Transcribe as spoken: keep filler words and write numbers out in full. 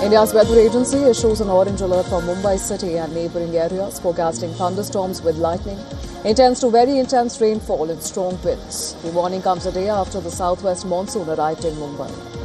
India's weather agency issues an orange alert for Mumbai city and neighbouring areas, forecasting thunderstorms with lightning, intense to very intense rainfall and strong winds. The warning comes a day after the southwest monsoon arrived in Mumbai.